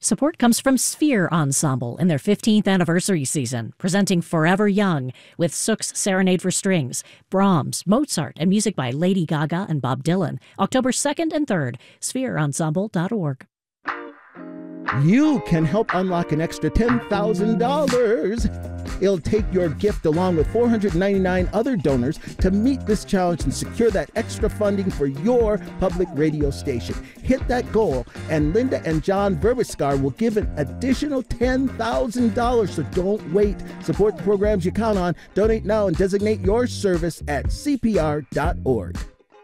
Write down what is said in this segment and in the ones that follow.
Support comes from Sphere Ensemble in their 15th anniversary season, presenting Forever Young with Sook's Serenade for Strings, Brahms, Mozart, and music by Lady Gaga and Bob Dylan. October 2nd and 3rd, sphereensemble.org. You can help unlock an extra $10,000. It'll take your gift along with 499 other donors to meet this challenge and secure that extra funding for your public radio station. Hit that goal, and Linda and John Verbiskar will give an additional $10,000. So don't wait. Support the programs you count on. Donate now and designate your service at CPR.org.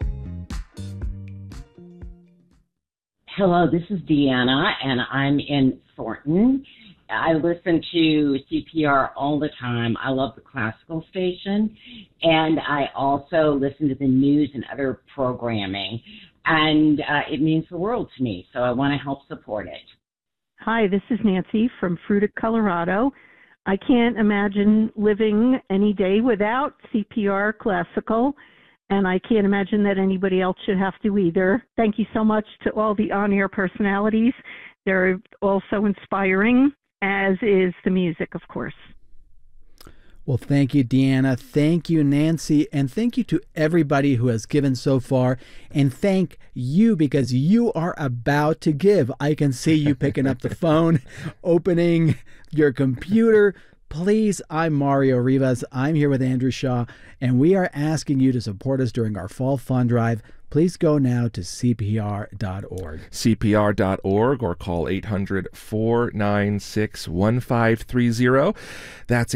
Hello, this is Deanna, and I'm in Thornton. I listen to CPR all the time. I love the classical station, and I also listen to the news and other programming, and it means the world to me, so I want to help support it. Hi, this is Nancy from Fruita, Colorado. I can't imagine living any day without CPR Classical, and I can't imagine that anybody else should have to either. Thank you so much to all the on-air personalities. They're all so inspiring, as is the music, of course. Well, thank you, Deanna. Thank you, Nancy. And thank you to everybody who has given so far. And thank you because you are about to give. I can see you picking up the phone, opening your computer. Please, I'm Mario Rivas. I'm here with Andrew Shaw, and we are asking you to support us during our fall fund drive. Please go now to CPR.org. CPR.org or call 800-496-1530. That's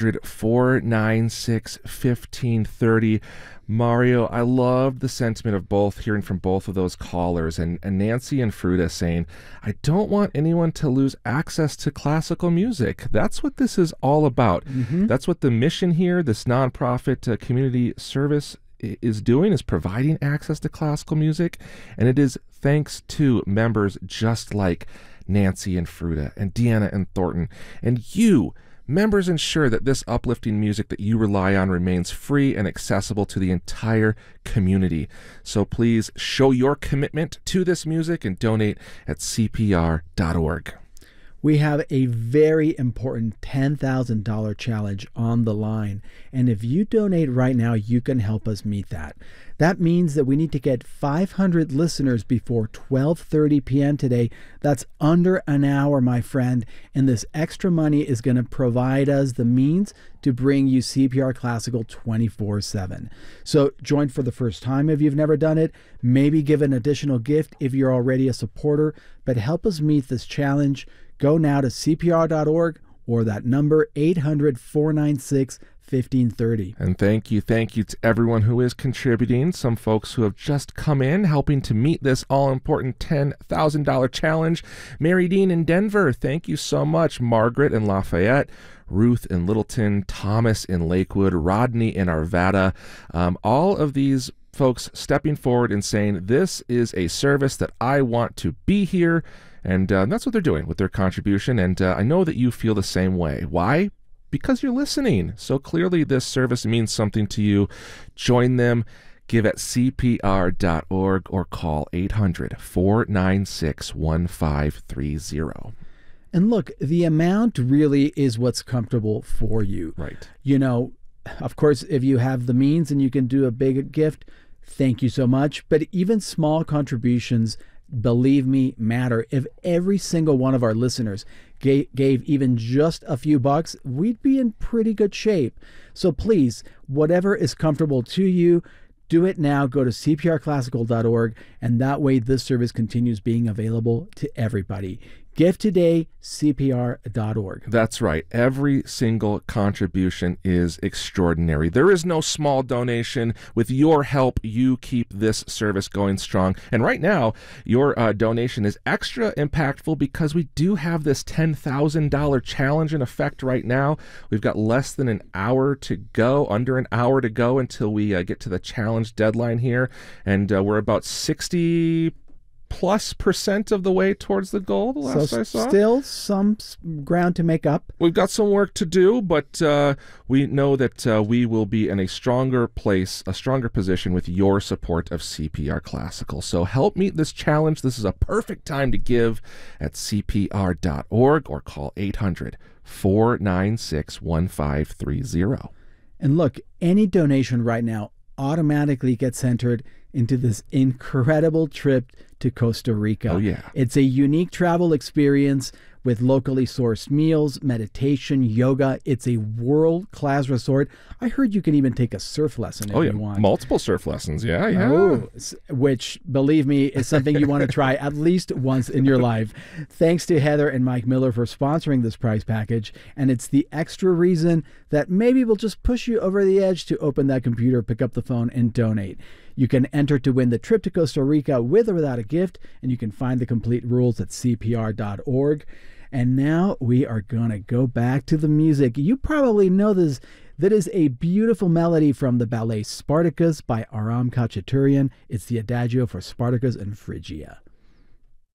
800-496-1530. Mario, I love the sentiment of both, hearing from both of those callers, and Nancy and Fruita saying, I don't want anyone to lose access to classical music. That's what this is all about. That's what the mission here, this nonprofit community service is doing, is providing access to classical music, and it is thanks to members just like Nancy and Fruita and Deanna and Thornton. And you, members, ensure that this uplifting music that you rely on remains free and accessible to the entire community. So please show your commitment to this music and donate at CPR.org. We have a very important $10,000 challenge on the line. And if you donate right now, you can help us meet that. That means that we need to get 500 listeners before 12:30 p.m. today. That's under an hour, my friend. And this extra money is going to provide us the means to bring you CPR Classical 24/7. So join for the first time if you've never done it. Maybe give an additional gift if you're already a supporter. But help us meet this challenge. Go now to CPR.org or that number 800-496-1530. And thank you to everyone who is contributing. Some folks who have just come in helping to meet this all-important $10,000 challenge. Mary Dean in Denver, thank you so much. Margaret in Lafayette, Ruth in Littleton, Thomas in Lakewood, Rodney in Arvada. All of these folks stepping forward and saying, this is a service that I want to be here. And that's what they're doing with their contribution. And I know that you feel the same way. Why? Because you're listening. So clearly this service means something to you. Join them. Give at CPR.org or call 800-496-1530. And look, the amount really is what's comfortable for you. Right. You know, of course, if you have the means and you can do a big gift, thank you so much. But even small contributions, believe me, matter. If every single one of our listeners gave even just a few bucks, we'd be in pretty good shape. So please, whatever is comfortable to you, do it now. Go to cprclassical.org, and that way this service continues being available to everybody. Give today, CPR.org. That's right. Every single contribution is extraordinary. There is no small donation. With your help, you keep this service going strong. And right now, your donation is extra impactful because we do have this $10,000 challenge in effect right now. We've got less than an hour to go, under an hour to go until we get to the challenge deadline here. And we're about 60 80+% of the way towards the goal, the last I saw. Still some ground to make up. We've got some work to do, but we know that we will be in a stronger place, a stronger position with your support of CPR Classical. So help meet this challenge. This is a perfect time to give at CPR.org or call 800-496-1530. And look, any donation right now automatically gets entered into this incredible trip to Costa Rica. Oh, yeah. It's a unique travel experience with locally sourced meals, meditation, yoga. It's a world-class resort. I heard you can even take a surf lesson if you want. Multiple surf lessons. Yeah. Oh, which, believe me, is something you want to try at least once in your life. Thanks to Heather and Mike Miller for sponsoring this prize package. And it's the extra reason that maybe will just push you over the edge to open that computer, pick up the phone, and donate. You can enter to win the trip to Costa Rica with or without a gift, and you can find the complete rules at CPR.org. And now we are going to go back to the music. You probably know this. That is a beautiful melody from the ballet Spartacus by Aram Khachaturian. It's the Adagio for Spartacus and Phrygia.